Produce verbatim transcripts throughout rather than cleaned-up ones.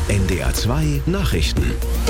N D R zwei Nachrichten.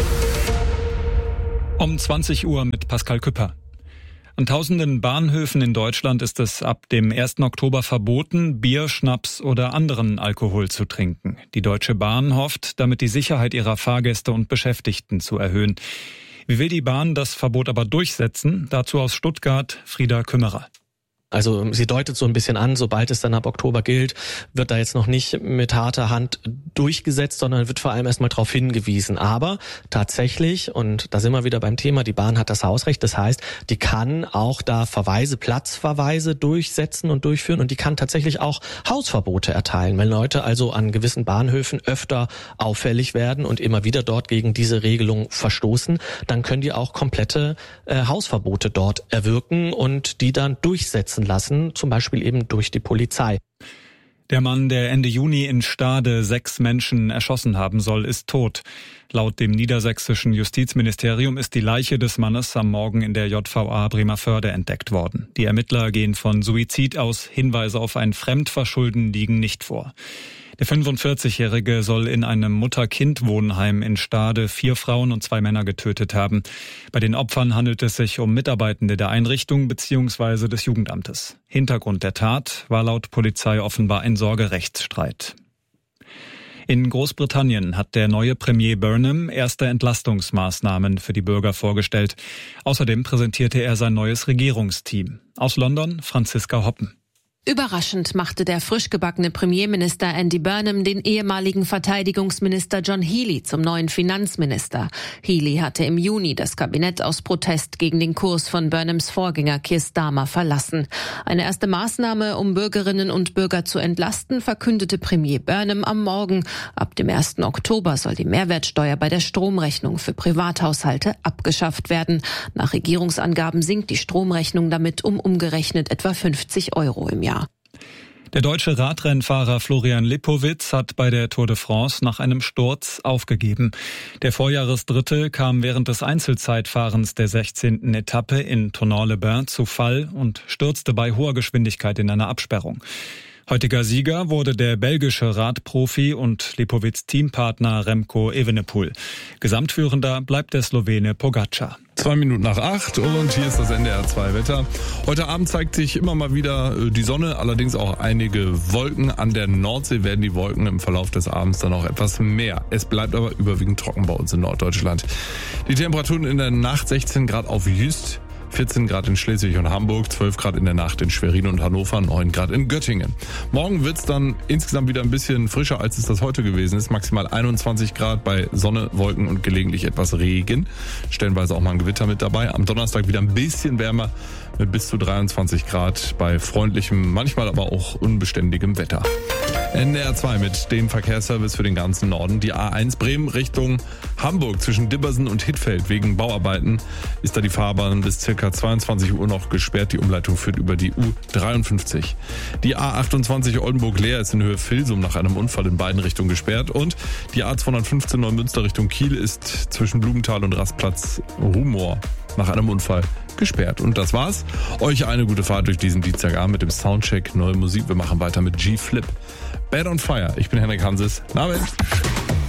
Um zwanzig Uhr mit Pascal Küpper. An tausenden Bahnhöfen in Deutschland ist es ab dem ersten Oktober verboten, Bier, Schnaps oder anderen Alkohol zu trinken. Die Deutsche Bahn hofft, damit die Sicherheit ihrer Fahrgäste und Beschäftigten zu erhöhen. Wie will die Bahn das Verbot aber durchsetzen? Dazu aus Stuttgart Frieda Kümmerer. Also sie deutet so ein bisschen an, sobald es dann ab Oktober gilt, wird da jetzt noch nicht mit harter Hand durchgesetzt, sondern wird vor allem erstmal darauf hingewiesen. Aber tatsächlich, und da sind wir wieder beim Thema, die Bahn hat das Hausrecht, das heißt, die kann auch da Verweise, Platzverweise durchsetzen und durchführen und die kann tatsächlich auch Hausverbote erteilen. Wenn Leute also an gewissen Bahnhöfen öfter auffällig werden und immer wieder dort gegen diese Regelung verstoßen, dann können die auch komplette äh, Hausverbote dort erwirken und die dann durchsetzen lassen, zum Beispiel eben durch die Polizei. Der Mann, der Ende Juni in Stade sechs Menschen erschossen haben soll, ist tot. Laut dem niedersächsischen Justizministerium ist die Leiche des Mannes am Morgen in der J V A Bremervörde entdeckt worden. Die Ermittler gehen von Suizid aus, Hinweise auf ein Fremdverschulden liegen nicht vor. Der fünfundvierzigjährige soll in einem Mutter-Kind-Wohnheim in Stade vier Frauen und zwei Männer getötet haben. Bei den Opfern handelt es sich um Mitarbeitende der Einrichtung bzw. des Jugendamtes. Hintergrund der Tat war laut Polizei offenbar ein Sorgerechtsstreit. In Großbritannien hat der neue Premier Burnham erste Entlastungsmaßnahmen für die Bürger vorgestellt. Außerdem präsentierte er sein neues Regierungsteam. Aus London Franziska Hoppen. Überraschend machte der frisch gebackene Premierminister Andy Burnham den ehemaligen Verteidigungsminister John Healey zum neuen Finanzminister. Healey hatte im Juni das Kabinett aus Protest gegen den Kurs von Burnhams Vorgänger Keir Starmer verlassen. Eine erste Maßnahme, um Bürgerinnen und Bürger zu entlasten, verkündete Premier Burnham am Morgen. Ab dem ersten Oktober soll die Mehrwertsteuer bei der Stromrechnung für Privathaushalte abgeschafft werden. Nach Regierungsangaben sinkt die Stromrechnung damit um umgerechnet etwa fünfzig Euro im Jahr. Der deutsche Radrennfahrer Florian Lipowitz hat bei der Tour de France nach einem Sturz aufgegeben. Der Vorjahresdritte kam während des Einzelzeitfahrens der sechzehnten Etappe in Tournant-les-Bains zu Fall und stürzte bei hoher Geschwindigkeit in einer Absperrung. Heutiger Sieger wurde der belgische Radprofi und Lipowitz Teampartner Remco Evenepoel. Gesamtführender bleibt der Slowene Pogačar. Zwei Minuten nach acht und hier ist das N D R zwei Wetter. Heute Abend zeigt sich immer mal wieder die Sonne, allerdings auch einige Wolken. An der Nordsee werden die Wolken im Verlauf des Abends dann auch etwas mehr. Es bleibt aber überwiegend trocken bei uns in Norddeutschland. Die Temperaturen in der Nacht sechzehn Grad auf Jüst, vierzehn Grad in Schleswig und Hamburg, zwölf Grad in der Nacht in Schwerin und Hannover, neun Grad in Göttingen. Morgen wird's dann insgesamt wieder ein bisschen frischer, als es das heute gewesen ist. Maximal einundzwanzig Grad bei Sonne, Wolken und gelegentlich etwas Regen. Stellenweise auch mal ein Gewitter mit dabei. Am Donnerstag wieder ein bisschen wärmer mit bis zu dreiundzwanzig Grad bei freundlichem, manchmal aber auch unbeständigem Wetter. N D R zwei mit dem Verkehrsservice für den ganzen Norden. Die A eins Bremen Richtung Hamburg zwischen Dibbersen und Hittfeld. Wegen Bauarbeiten ist da die Fahrbahn bis circa zweiundzwanzig Uhr noch gesperrt. Die Umleitung führt über die U dreiundfünfzig. Die A achtundzwanzig Oldenburg-Leer ist in Höhe Filsum nach einem Unfall in beiden Richtungen gesperrt. Und die A zweihundertfünfzehn Neumünster Richtung Kiel ist zwischen Blumenthal und Rastplatz Rumor nach einem Unfall gesperrt. Und das war's. Euch eine gute Fahrt durch diesen Dienstagabend mit dem Soundcheck Neue Musik. Wir machen weiter mit G-Flip. Bad on Fire. Ich bin Henrik Hanses. Abend.